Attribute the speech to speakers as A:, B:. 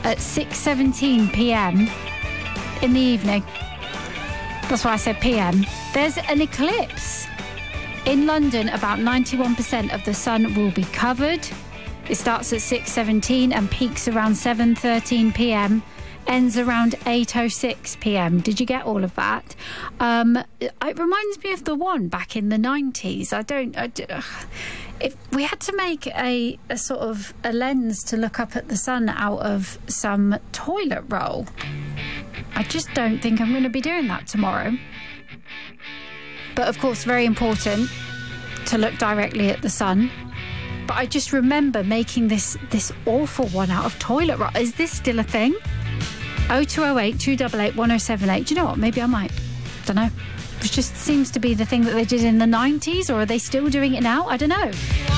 A: at 6:17 p.m. in the evening. That's why I said p.m. There's an eclipse. In London, about 91% of the sun will be covered. It starts at 6:17 and peaks around 7:13 p.m. Ends around 8:06 p.m. Did you get all of that? It reminds me of the one back in the 90s. If we had to make a sort of a lens to look up at the sun out of some toilet roll, I just don't think I'm going to be doing that tomorrow. But of course, very important to look directly at the sun. But I just remember making this awful one out of toilet roll. Is this still a thing? 0208 288 1078. Do you know what? Maybe I might. Don't know. It just seems to be the thing that they did in the 90s, or are they still doing it now? I don't know.